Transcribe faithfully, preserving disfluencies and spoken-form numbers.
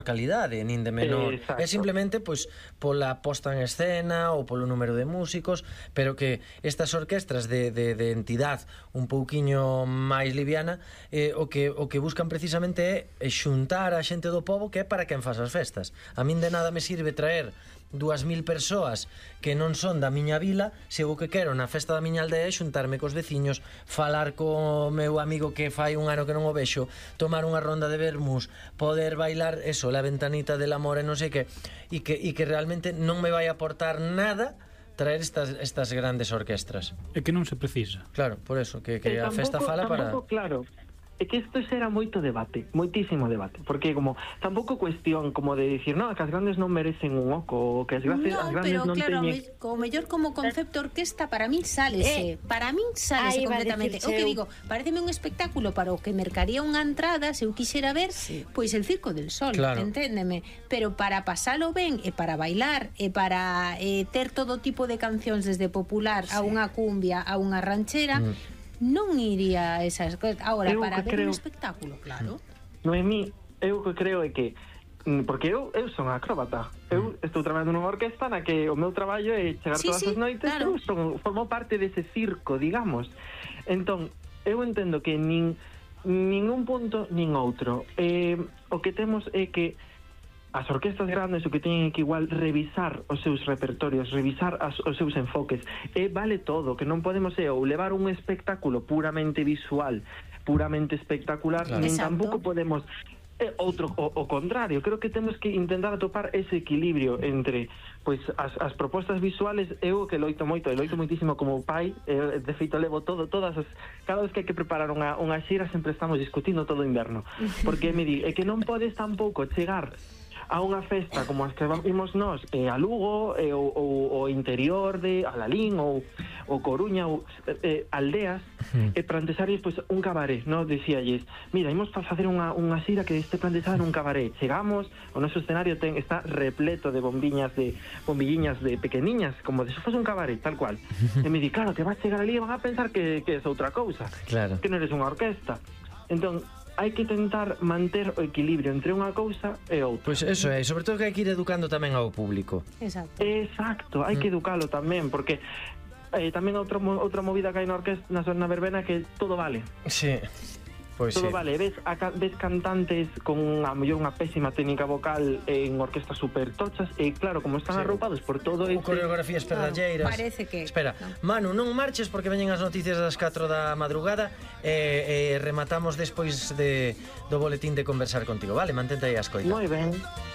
calidade, nin de menor. Exacto. É simplemente pois pola posta en escena ou polo número de músicos, pero que estas orquestras de, de, de entidade un pouquiño máis liviana, eh, o que o que buscan precisamente é xuntar a xente do pobo, que é para quen fas as festas. A min de nada me sirve traer dúas mil persoas que non son da miña vila, se o que quero na festa da miña aldea é xuntarme cos veciños, falar co meu amigo que fai un ano que non o vexo, tomar unha ronda de vermús, poder bailar eso, la ventanita del amor e non sei que, e que, e que realmente non me vai aportar nada traer estas, estas grandes orquestras. É que non se precisa. Claro, por eso, que, que E a tampouco, festa fala para... tampouco, claro, é que isto xera moito debate, moitísimo debate, porque como tampouco cuestión como de dicir, no, que as grandes non merecen un oco, ou que as, gracias, no, as grandes pero non claro, teñen... me, como mellor como concepto orquesta para min sálese, eh, para min sálese completamente. O que digo, pareceme un espectáculo para o que mercaría unha entrada se eu quixera ver, sí. Pois el Circo del Sol, claro. Enténdeme, pero para pasalo ben e para bailar e para eh, ter todo tipo de cancións desde popular sí. A unha cumbia, a unha ranchera, mm. Non iría a esas cousas. Agora, eu para ver creo... un espectáculo, claro. Noemí, eu que creo é que porque eu, eu son acróbata. Eu estou traballando nunha orquesta na que o meu traballo é chegar sí, todas sí, as noites, claro. Eu son, formo parte dese circo, digamos. Entón, eu entendo que nin ningún punto nin outro. Eh, o que temos é que as orquestas grandes o que teñen que igual revisar os seus repertorios, revisar as, os seus enfoques, e vale todo, que non podemos é ou levar un espectáculo puramente visual, puramente espectacular, claro. Nin tampouco podemos é outro o, o contrario. Creo que temos que intentar atopar ese equilibrio entre pois as, as propostas visuales. Eu que loito moito, e loito moitísimo como pai, eh, de feito levo todo, todas as, cada vez que hai que preparar unha, unha xira sempre estamos discutindo todo o inverno, porque me di, é que non podes tampouco chegar a unha festa como as que vimos nós eh, a Lugo, eh, o, o, o interior de Alalín ou o Coruña ou eh, aldeas e eh, plantexarles pois, un cabaré, no? Dicíalles, mira, imos para facer unha, unha xira que este plantexada nun cabaré. Chegamos, o noso escenario ten, está repleto de bombiñas de bombilliñas de pequeniñas, como se fose un cabaré, tal cual. E me di, claro, que vas chegar ali e van a pensar que, que é outra cousa, claro. Que non eres unha orquesta. Entón, hai que tentar manter o equilibrio entre unha cousa e outra. Pois pues eso é, sobre todo que hai que ir educando tamén ao público. Exacto. Exacto, hai mm. que educalo tamén, porque eh, tamén outra, outra movida que hai na orquesta, na, na verbena, que todo vale. Sí. Pois todo sí. Vale, ves, a, ves cantantes con a mellor unha pésima técnica vocal en orquestas super tochas e claro, como están sí. arroupados por todo ese... coreografías perdalleiras. Claro, parece que... Espera, no. Manu, non marches porque veñen as noticias das catro da madrugada e eh, eh, rematamos despois de, do boletín de conversar contigo, vale? Mantente aí a escoita. Moi ben.